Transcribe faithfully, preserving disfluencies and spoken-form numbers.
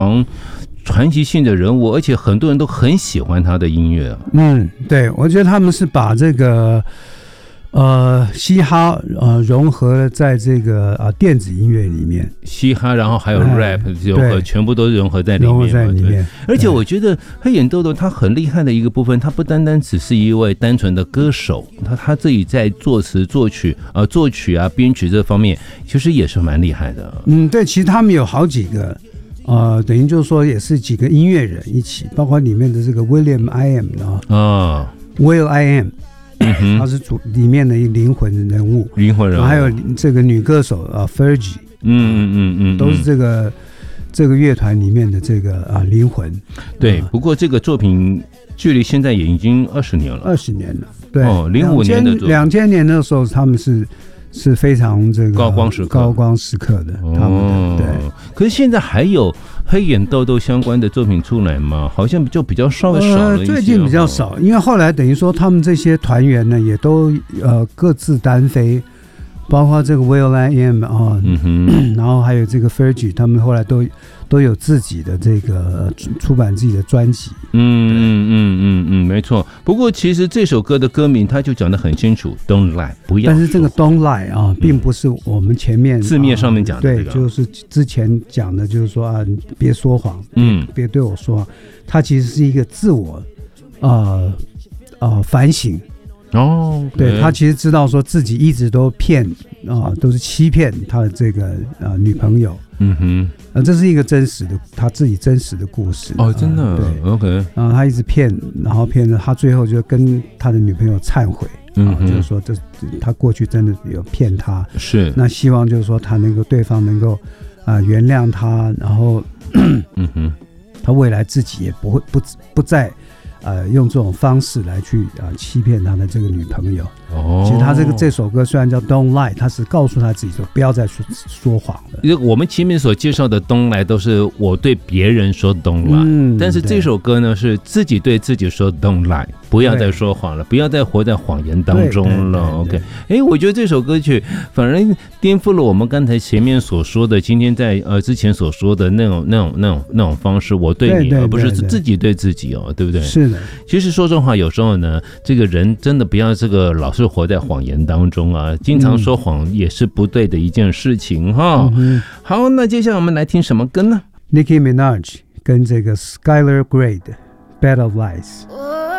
常传奇性的人物，而且很多人都很喜欢他的音乐啊。 嗯，对，我觉得他们是把这个呃嘻哈呃融合在这个啊、呃、电子音乐里面， 嘻哈，然后还有 rap 融合，全部都融合在里面。 融合在里面。 而且我觉得黑眼豆豆他很厉害的一个部分，他不单单只是一位单纯的歌手，他他自己在作词、作曲、呃作曲啊、编曲这方面，其实也是蛮厉害的。 嗯，对，其实他们有好几个。呃，等于就是说，也是几个音乐人一起，包括里面的这个 William I Am 啊、哦、，Will I Am，、嗯、他是主里面的一灵魂人物， 灵魂人物， 还有这个女歌手啊 Fergie， 嗯嗯嗯嗯， 都是这个这个乐团里面的这个啊灵魂。 对，不过这个作品距离现在也已经二十年了， 二十年了，对， 哦，零五年的两千年的时候，他们是。是非常这个高光时刻、 高光时刻的，他们的对。 可是现在还有黑眼豆豆相关的作品出来吗？好像就比较稍微少了一些、呃。 最近比较少，因为后来等于说他们这些团员呢，也都呃各自单飞，包括这个 Will I Am 啊、嗯哼，然后还有这个 Fergie， 他们后来都都有自己的这个出版自己的专辑。 嗯嗯嗯嗯嗯，没错。不过其实这首歌的歌名他就讲得很清楚 ，Don't lie， 不要。 但是这个 Don't lie 啊，并不是我们前面、嗯、 字面上面讲的、这个， 对，就是之前讲的，就是说啊，别说谎，嗯，别对我说谎。它其实是一个自我呃呃反省。 哦， 对，他其实知道说自己一直都骗啊、呃，都是欺骗他的这个啊、呃、女朋友。 嗯哼， 呃，这是一个真实的他自己真实的故事。 哦，真的，呃、对 ，OK。 然后他一直骗，然后骗了他，最后就跟他的女朋友忏悔，啊、呃，就是说这他过去真的有骗他， 是。 那希望就是说他能够对方能够啊、呃、原谅他，然后，嗯哼，他未来自己也不会不不再。呃，用这种方式来去啊、呃、欺骗他的这个女朋友。哦，其实他这个这首歌虽然叫 Don't Lie， 他是告诉他自己说不要再说说谎了。 我们前面所介绍的 Don't Lie 都是我对别人说 Don't Lie，、嗯、但是这首歌呢是自己对自己说 Don't Lie， 不要再说谎了，不要再活在谎言当中了。OK， 哎，我觉得这首歌曲反而颠覆了我们刚才前面所说的，今天在呃之前所说的那种那种那种那种方式，我对你， 对对对对， 而不是自己对自己哦，对不对？ 是的。 其实说真话，有时候呢，这个人真的不要这个老是活在谎言当中啊，经常说谎也是不对的一件事情哈、嗯。好，那接下来我们来听什么歌呢？ Nicki Minaj 跟这个 Skylar Grey 的 Bed of Lies。